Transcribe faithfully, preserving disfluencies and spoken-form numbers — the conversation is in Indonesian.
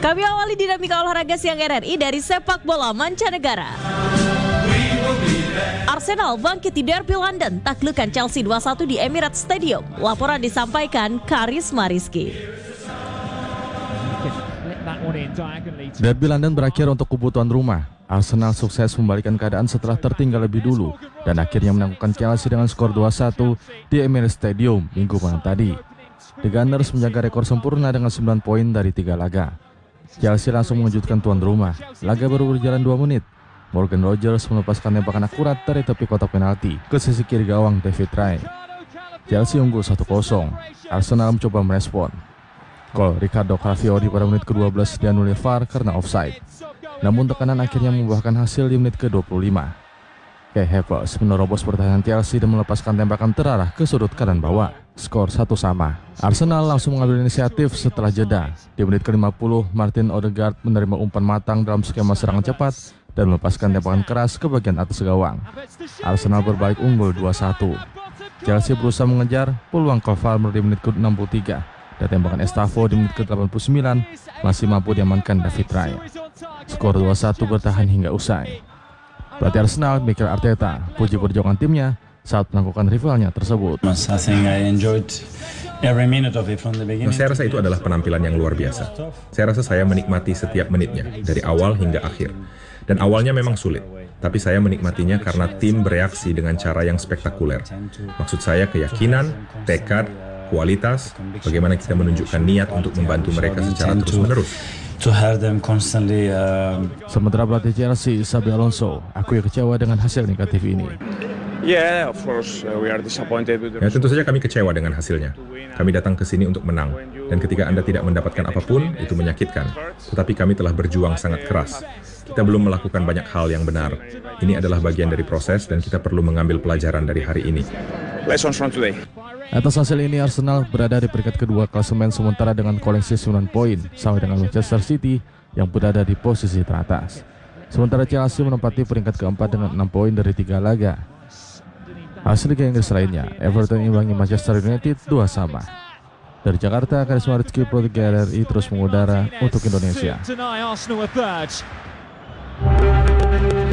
Kami awali dinamika olahraga siang R R I dari sepak bola mancanegara. Arsenal bangkit di derby London, taklukan Chelsea dua satu di Emirates Stadium. Laporan disampaikan Karisma Rizky. Derby London berakhir untuk kubu tuan rumah. Arsenal sukses membalikan keadaan setelah tertinggal lebih dulu dan akhirnya menaklukkan Chelsea dengan skor dua satu di Emirates Stadium minggu malam tadi. The Gunners menjaga rekor sempurna dengan sembilan poin dari tiga laga. Chelsea langsung mengejutkan tuan rumah. Laga baru berjalan dua menit. Morgan Rogers melepaskan tembakan akurat dari tepi kotak penalti ke sisi kiri gawang David Raya. Chelsea unggul satu kosong. Arsenal mencoba merespon. Gol Ricardo Calafiori pada menit ke dua belas dianulir V A R karena offside. Namun tekanan akhirnya membuahkan hasil di menit ke dua puluh lima. Kai Havertz menerobos pertahanan Chelsea dan melepaskan tembakan terarah ke sudut kanan bawah. Skor satu sama. Arsenal langsung mengambil inisiatif setelah jeda. Di menit ke lima puluh, Martin Odegaard menerima umpan matang dalam skema serangan cepat dan melepaskan tembakan keras ke bagian atas gawang. Arsenal berbalik unggul dua satu. Chelsea berusaha mengejar peluang Cole Palmer di menit ke enam puluh tiga. Dan tembakan Estavo di menit ke delapan puluh sembilan masih mampu diamankan David Raya. Skor dua satu bertahan hingga usai. Pelatih Arsenal, Mikel Arteta, puji perjuangan timnya saat melakukan rivalnya tersebut. Nah, saya rasa itu adalah penampilan yang luar biasa. Saya rasa saya menikmati setiap menitnya, dari awal hingga akhir. Dan awalnya memang sulit, tapi saya menikmatinya karena tim bereaksi dengan cara yang spektakuler. Maksud saya keyakinan, tekad, kualitas, bagaimana kita menunjukkan niat untuk membantu mereka secara terus-menerus. To have them constantly, uh... Sementara pelatih Chelsea, Xabi Alonso, akui kecewa dengan hasil negatif ini. Yeah, of course, uh, we are disappointed with the Ya, tentu saja kami kecewa dengan hasilnya. Kami datang ke sini untuk menang, dan ketika Anda tidak mendapatkan apapun, itu menyakitkan. Tetapi kami telah berjuang sangat keras. Kita belum melakukan banyak hal yang benar. Ini adalah bagian dari proses, dan kita perlu mengambil pelajaran dari hari ini. lessons from today. Atas hasil ini, Arsenal berada di peringkat kedua klasemen sementara dengan koleksi sembilan poin, sama dengan Manchester City yang berada di posisi teratas. Sementara Chelsea menempati peringkat keempat dengan enam poin dari tiga laga. Hasil Liga Inggris lainnya, Everton imbangi Manchester United dua sama. Dari Jakarta, Karisma Rizky, Pro tiga R R I terus mengudara untuk Indonesia.